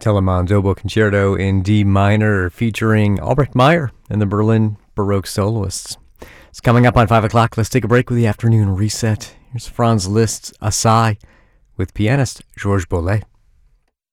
Telemann's Oboe Concerto in D minor featuring Albrecht Meyer and the Berlin Baroque Soloists. It's coming up on 5 o'clock. Let's take a break with the afternoon reset. Here's Franz Liszt's Assai with pianist Georges Boulez.